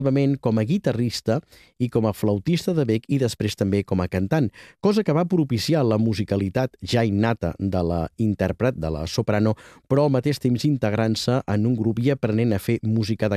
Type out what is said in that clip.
com a guitarrista i com a flautista de bec i després també com a cantant, cosa que va propiciar la musicalitat ja innata de la intèrpret, de la soprano, però al mateix temps integrant-se en un grup i aprenent a fer música de